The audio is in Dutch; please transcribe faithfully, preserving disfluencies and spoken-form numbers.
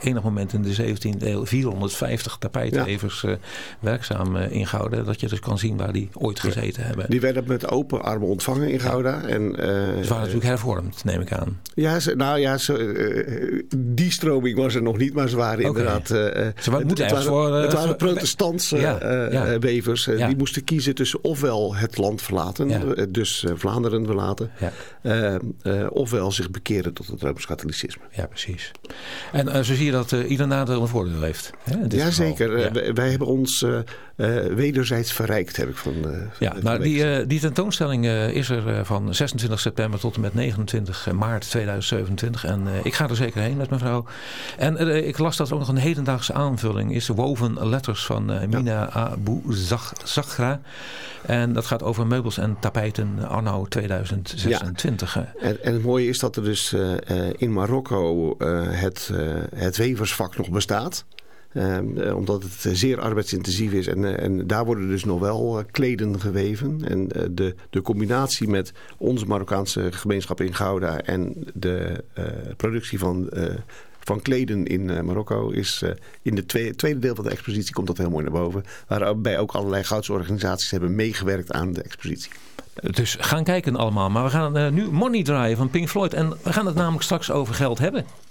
enig moment in de zeventiende eeuw vierhonderdvijftig tapijtwevers ja. uh, werkzaam uh, in Gouda. Dat je dus kan zien waar die ooit gezeten ja. hebben. Die werden met open armen ontvangen in Gouda. Ja. En, uh, ze waren natuurlijk hervormd, neem ik aan. Ja, ze, nou ja, ze, uh, die stroming was er nog niet, maar ze waren okay. inderdaad... Uh, ze waren, het, het, waren, voor, uh, het waren protestantse ja, uh, ja. wevers. Uh, ja. Die moesten kiezen tussen ofwel het land verlaten, ja. uh, dus uh, Vlaanderen verlaten, ja. uh, uh, ofwel zich bekeren tot het Rooms-Katholicisme. Ja, precies. En uh, zo zie je dat uh, ieder nadeel een voordeel heeft. Jazeker. Ja. Uh, wij hebben ons uh, uh, wederzijds verrijkt, heb ik van... Uh, ja, nou, die, uh, die tentoonstelling uh, is er uh, van zesentwintig september tot en met negenentwintig maart tweeduizend zevenentwintig. En uh, ik ga er zeker heen met mevrouw. En uh, ik las dat er ook nog een hedendaagse aanvulling is. Woven Letters van uh, Mina ja. Abu Zaghra. En dat gaat over meubels en tapijten anno tweeduizend zesentwintig. Ja. En, en het mooie is dat er dus uh, in Marokko uh, het, uh, het weversvak nog bestaat. Uh, omdat het zeer arbeidsintensief is. En, uh, en daar worden dus nog wel uh, kleden geweven. En uh, de, de combinatie met onze Marokkaanse gemeenschap in Gouda en de uh, productie van... Uh, van kleden in uh, Marokko is uh, in het tweede, tweede deel van de expositie komt dat heel mooi naar boven. Waarbij ook allerlei Goudse organisaties hebben meegewerkt aan de expositie. Dus gaan kijken allemaal. Maar we gaan uh, nu Money draaien van Pink Floyd. En we gaan het namelijk straks over geld hebben.